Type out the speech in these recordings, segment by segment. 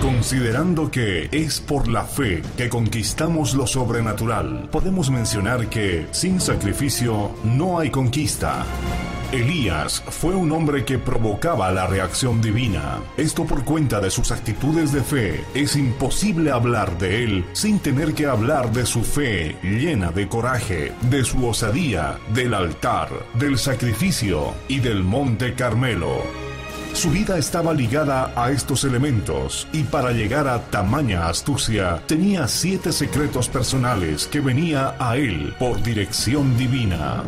Considerando que es por la fe que conquistamos lo sobrenatural, podemos mencionar que sin sacrificio no hay conquista. Elías fue un hombre que provocaba la reacción divina. Esto por cuenta de sus actitudes de fe. Es imposible hablar de él sin tener que hablar de su fe llena de coraje, de su osadía, del altar, del sacrificio y del monte Carmelo. Su vida estaba ligada a estos elementos y para llegar a tamaña astucia tenía 7 secretos personales que venía a él por dirección divina.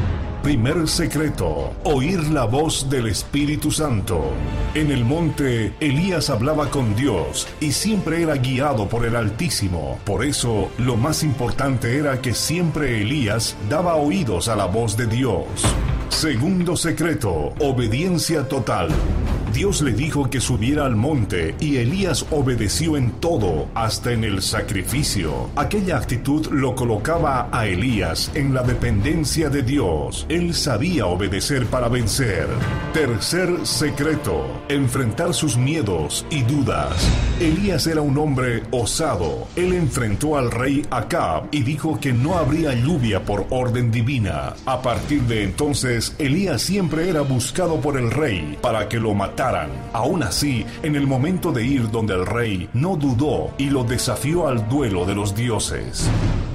Primer secreto: oír la voz del Espíritu Santo. En el monte, Elías hablaba con Dios y siempre era guiado por el Altísimo. Por eso, lo más importante era que siempre Elías daba oídos a la voz de Dios. Segundo secreto: obediencia total. Dios le dijo que subiera al monte y Elías obedeció en todo, hasta en el sacrificio. Aquella actitud lo colocaba a Elías en la dependencia de Dios. Él sabía obedecer para vencer. Tercer secreto: enfrentar sus miedos y dudas. Elías era un hombre osado. Él enfrentó al rey Acab y dijo que no habría lluvia por orden divina. A partir de entonces, Elías siempre era buscado por el rey para que lo matara. Aún así, en el momento de ir donde el rey, no dudó y lo desafió al duelo de los dioses.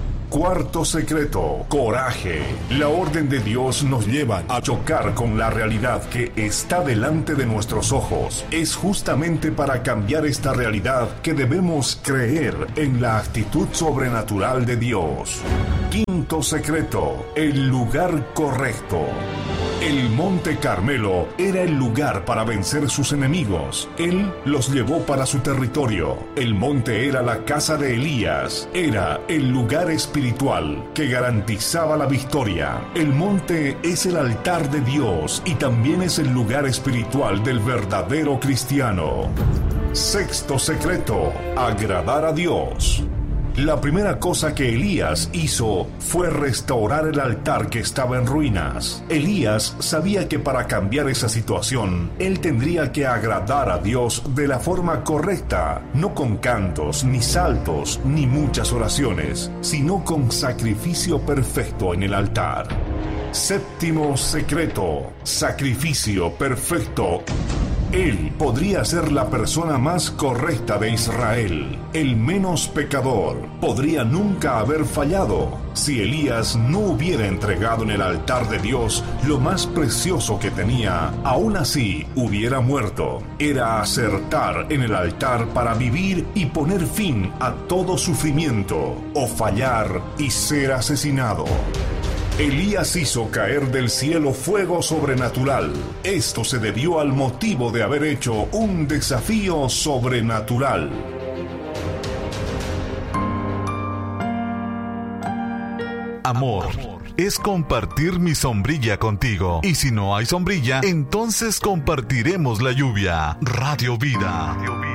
Cuarto secreto: coraje. La orden de Dios nos lleva a chocar con la realidad que está delante de nuestros ojos. Es justamente para cambiar esta realidad que debemos creer en la actitud sobrenatural de Dios. Quinto secreto: el lugar correcto. El monte Carmelo era el lugar para vencer sus enemigos. Él los llevó para su territorio. El monte era la casa de Elías. Era el lugar espiritual que garantizaba la victoria. El monte es el altar de Dios y también es el lugar espiritual del verdadero cristiano. Sexto secreto: agradar a Dios. La primera cosa que Elías hizo fue restaurar el altar que estaba en ruinas. Elías sabía que para cambiar esa situación, él tendría que agradar a Dios de la forma correcta, no con cantos, ni saltos, ni muchas oraciones, sino con sacrificio perfecto en el altar. Séptimo secreto: sacrificio perfecto. Él podría ser la persona más correcta de Israel, el menos pecador. Podría nunca haber fallado si Elías no hubiera entregado en el altar de Dios lo más precioso que tenía. Aún así, hubiera muerto. Era acertar en el altar para vivir y poner fin a todo sufrimiento, o fallar y ser asesinado. Elías hizo caer del cielo fuego sobrenatural. Esto se debió al motivo de haber hecho un desafío sobrenatural. Amor es compartir mi sombrilla contigo. Y si no hay sombrilla, entonces compartiremos la lluvia. Radio Vida.